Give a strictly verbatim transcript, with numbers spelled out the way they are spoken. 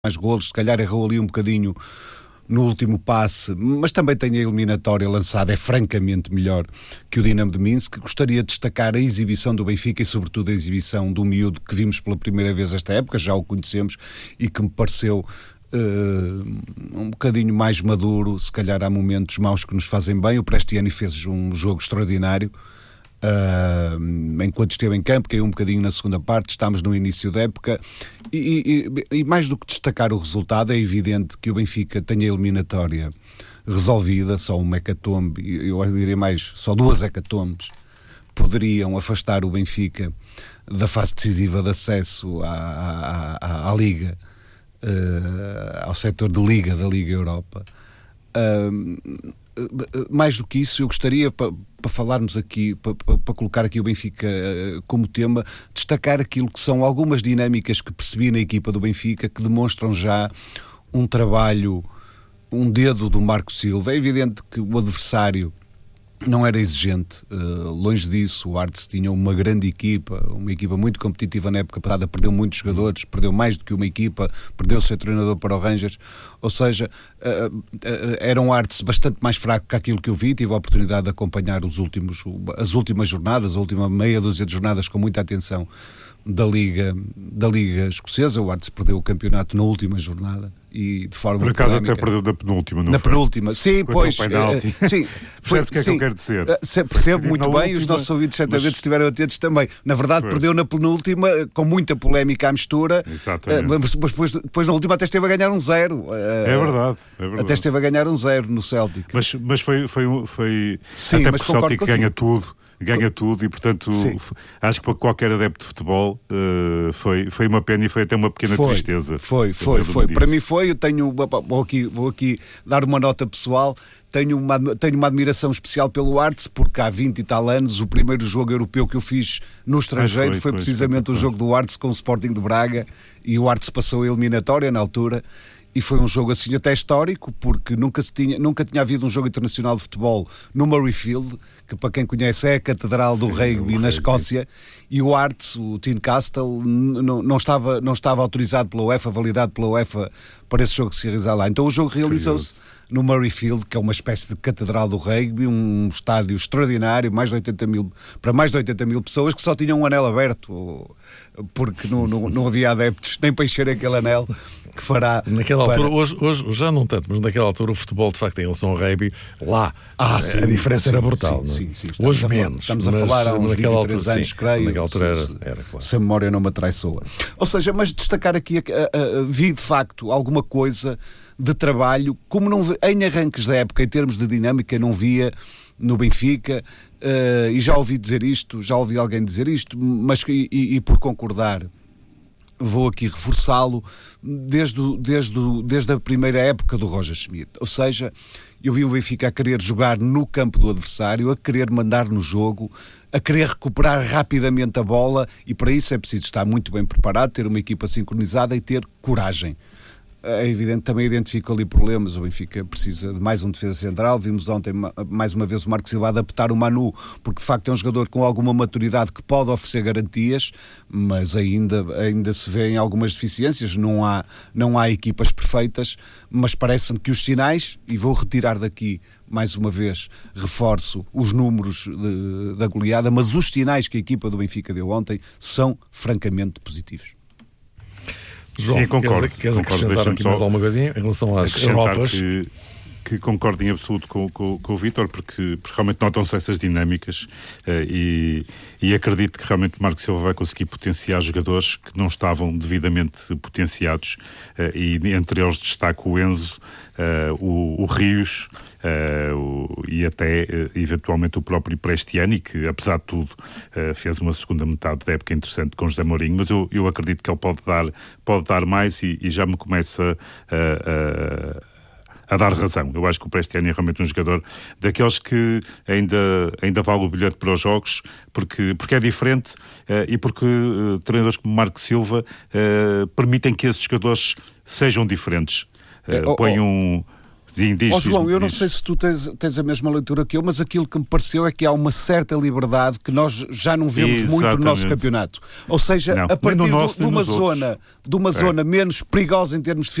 mais golos, se calhar errou ali um bocadinho no último passe, mas também tem a eliminatória lançada, é francamente melhor que o Dinamo de Minsk. Gostaria de destacar a exibição do Benfica e sobretudo a exibição do miúdo que vimos pela primeira vez esta época, já o conhecemos e que me pareceu uh, um bocadinho mais maduro. Se calhar há momentos maus que nos fazem bem. O Prestiani fez um jogo extraordinário. Uh, enquanto esteve em campo, caiu um bocadinho na segunda parte, estamos no início da época e, e, e mais do que destacar o resultado, é evidente que o Benfica tem a eliminatória resolvida. Só uma hecatombe, eu diria mais, só duas hecatombes poderiam afastar o Benfica da fase decisiva de acesso à, à, à, à Liga, uh, ao setor de Liga da Liga Europa. Uh, mais do que isso, eu gostaria, para pa falarmos aqui, para pa, pa colocar aqui o Benfica uh, como tema, destacar aquilo que são algumas dinâmicas que percebi na equipa do Benfica, que demonstram já um trabalho, um dedo do Marco Silva. É evidente que o adversário não era exigente, uh, longe disso. O Artes tinha uma grande equipa, uma equipa muito competitiva na época passada, perdeu muitos jogadores, perdeu mais do que uma equipa, perdeu o seu treinador para o Rangers, ou seja, uh, uh, era um Artes bastante mais fraco que aquilo que eu vi. Tive a oportunidade de acompanhar os últimos, as últimas jornadas, a última meia dúzia de jornadas com muita atenção da Liga, da Liga Escocesa. O Artes perdeu o campeonato na última jornada e de forma por acaso polémica. Até perdeu na penúltima, não na foi? penúltima, sim, Quanto pois, ao penalti. uh, sim, percebe o que é que sim, eu quero dizer? Uh, percebo muito bem, última, os nossos ouvintes certamente mas... estiveram atentos também. Na verdade, pois. Perdeu na penúltima, com muita polémica à mistura, uh, mas depois, depois na última até esteve a ganhar um zero. Uh, é verdade, é verdade. Até esteve a ganhar um zero no Celtic. Mas, mas foi, foi, foi sim, até mas porque o Celtic ganha tudo. Ganha tudo e, portanto, Sim. acho que para qualquer adepto de futebol uh, foi, foi uma pena e foi até uma pequena foi, tristeza. Foi, foi, foi. Para mim foi, eu tenho, vou aqui, vou aqui dar uma nota pessoal, tenho uma, tenho uma admiração especial pelo Artes, porque há vinte e tal anos o primeiro jogo europeu que eu fiz no estrangeiro foi, foi precisamente foi, o jogo do Artes com o Sporting de Braga, e o Artes passou a eliminatória na altura. E foi um jogo assim até histórico, porque nunca, se tinha, nunca tinha havido um jogo internacional de futebol no Murrayfield, que para quem conhece é a catedral do rugby na Escócia, e o Arts, o Tynecastle, não, não, estava, não estava autorizado pela UEFA, validado pela UEFA para esse jogo se realizar lá. Então o jogo realizou-se no Murrayfield, que é uma espécie de catedral do rugby, um estádio extraordinário, mais de oitenta mil, para mais de oitenta mil pessoas, que só tinham um anel aberto, porque não, não, não havia adeptos nem para encher aquele anel que fará... Naquela para... altura, hoje, hoje já não tanto, mas naquela altura o futebol, de facto, em relação ao rugby, lá ah, a, sim, a diferença sim, era brutal. Sim, não? sim, sim. Hoje a menos. Estamos a falar há uns vinte e três anos, sim, creio. Naquela altura se, era, era claro. Se a memória não me atraiçoa. Ou seja, mas destacar aqui, a, a, a, vi de facto alguma coisa de trabalho, como não vi, em arranques da época, em termos de dinâmica, não via no Benfica, uh, e já ouvi dizer isto, já ouvi alguém dizer isto, mas e, e, e por concordar, vou aqui reforçá-lo, desde, desde, desde a primeira época do Roger Schmidt. Ou seja, eu vi o Benfica a querer jogar no campo do adversário, a querer mandar no jogo, a querer recuperar rapidamente a bola, e para isso é preciso estar muito bem preparado, ter uma equipa sincronizada e ter coragem. É evidente, também identifico ali problemas. O Benfica precisa de mais um defesa central. Vimos ontem mais uma vez o Marco Silva adaptar o Manu, porque de facto é um jogador com alguma maturidade que pode oferecer garantias, mas ainda, ainda se vêem algumas deficiências. Não há, não há equipas perfeitas, mas parece-me que os sinais, e vou retirar daqui mais uma vez, reforço os números de, da goleada, mas os sinais que a equipa do Benfica deu ontem são francamente positivos. João, sim, concordo. Queres, queres acrescentar aqui mais alguma coisinha em relação às Europas? Que, que concordo em absoluto com, com, com o Vítor, porque, porque realmente notam-se essas dinâmicas uh, e, e acredito que realmente o Marco Silva vai conseguir potenciar jogadores que não estavam devidamente potenciados, uh, e entre eles destaco o Enzo, uh, o, o Rios, Uh, o, e até uh, eventualmente o próprio Prestiani, que apesar de tudo uh, fez uma segunda metade da época interessante com José Mourinho, mas eu, eu acredito que ele pode dar, pode dar mais e, e já me começa a, a, a dar razão. Eu acho que o Prestiani é realmente um jogador daqueles que ainda, ainda vale o bilhete para os jogos, porque, porque é diferente uh, e porque uh, treinadores como Marco Silva uh, permitem que esses jogadores sejam diferentes. Uh, é, oh, põem oh. um... Sim, diz, Ó João, diz, eu não diz. sei se tu tens, tens a mesma leitura que eu, mas aquilo que me pareceu é que há uma certa liberdade que nós já não vemos muito no nosso Exatamente. campeonato. Ou seja, Não, a nem partir no do- nosso, de nem uma nos outros. zona, de uma zona menos perigosa em termos de